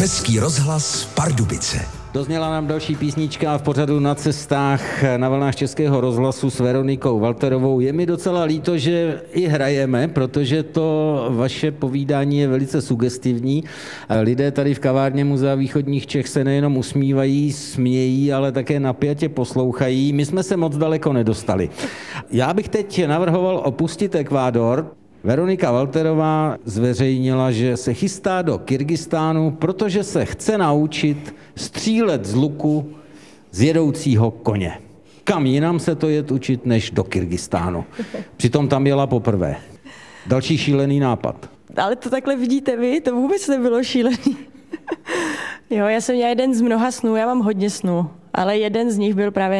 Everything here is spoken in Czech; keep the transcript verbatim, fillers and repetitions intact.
Český rozhlas Pardubice. Dozněla nám další písnička v pořadu Na cestách na vlnách Českého rozhlasu s Veronikou Walterovou. Je mi docela líto, že i hrajeme, protože to vaše povídání je velice sugestivní. Lidé tady v kavárně Muzea východních Čech se nejenom usmívají, smějí, ale také napjatě poslouchají. My jsme se moc daleko nedostali. Já bych teď navrhoval opustit Ekvádor. Veronika Walterová zveřejnila, že se chystá do Kyrgyzstánu, protože se chce naučit střílet z luku z jedoucího koně. Kam jinam se to jet učit, než do Kyrgyzstánu. Přitom tam jela poprvé. Další šílený nápad. Ale to takhle vidíte vy, to vůbec nebylo šílený. Jo, já jsem měla jeden z mnoha snů, já mám hodně snů, ale jeden z nich byl právě